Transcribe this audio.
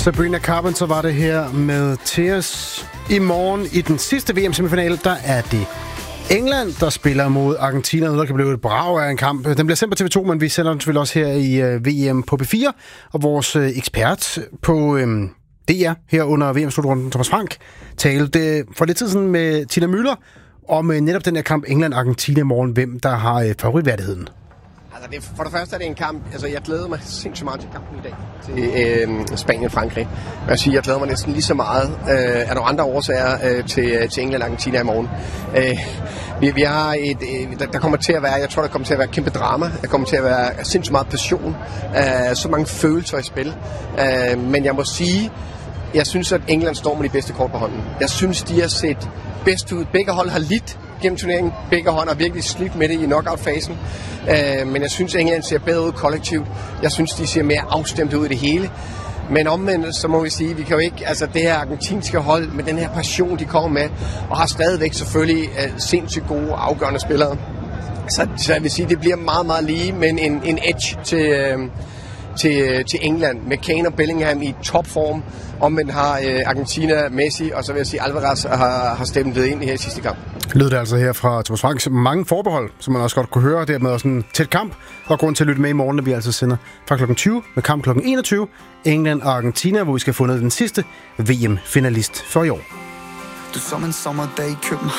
Sabrina Carpenter var det her med Tears. I morgen i den sidste VM-semifinale, der er det England, der spiller mod Argentina. Der kan blive et brag af en kamp. Den bliver sendt på TV2, men vi sender den selvfølgelig også her i VM på P4. Og vores ekspert på DR her under VM-slutrunden, Thomas Frank, talte for lidt tid siden med Tina Müller om netop den her kamp England-Argentina i morgen. Hvem der har favoritværdigheden. Altså for det første er det en kamp, altså jeg glæder mig sindssygt meget til kampen i dag, til Spanien-Frankrig. Jeg siger, jeg glæder mig næsten lige så meget af nogle andre årsager til England-Argentina i morgen. Vi har der kommer til at være, jeg tror der kommer til at være kæmpe drama, der kommer til at være sindssygt meget passion, så mange følelser i spil. Men jeg må sige, jeg synes, at England står med de bedste kort på hånden. Jeg synes, de har set bedst ud. Begge hold har lidt gennem turneringen. Begge hold har virkelig slidt med det i knockout-fasen. Men jeg synes, at England ser bedre ud kollektivt. Jeg synes, de ser mere afstemt ud i det hele. Men omvendt, så må vi sige, vi kan jo ikke, altså det her argentinske hold med den her passion, de kommer med, og har stadigvæk selvfølgelig sindssygt gode, afgørende spillere. Så jeg vil sige, det bliver meget, meget lige, men en edge til England med Kane og Bellingham i topform. Omvendt har Argentina, Messi, og så vil jeg sige, Alvarez har stemt ind i her sidste kamp. Lød det altså her fra Thomas Frank. Mange forbehold, som man også godt kunne høre. Dermed også en tæt kamp. Og grund til at lytte med i morgen, når vi altså sender fra kl. 20 med kamp kl. 21. England og Argentina, hvor vi skal have fundet den sidste VM-finalist for i år. Du som en sommerdag i København.